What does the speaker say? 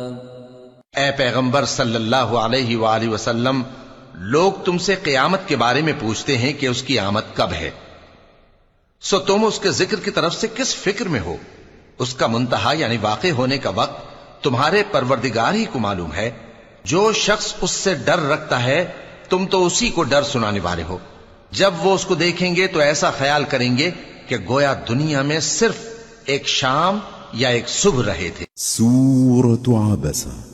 ए पैगंबर सल्लल्लाहु अलैहि वालैहि वसल्लम, लोग तुमसे क़यामत के बारे में पूछते हैं कि उसकी आमद कब है। सो तुम उसके जिक्र की तरफ से किस फिक्र में हो? उसका मुंतहा यानी वाक़े होने का वक्त तुम्हारे परवरदिगार ही को मालूम है। जो शख्स उससे डर रखता है, तुम तो उसी को डर सुनाने वाले हो। जब वो उसको देखेंगे तो ऐसा ख्याल करेंगे कि गोया दुनिया में सिर्फ एक शाम या एक सुबह रहे थे। सूरत आबसा।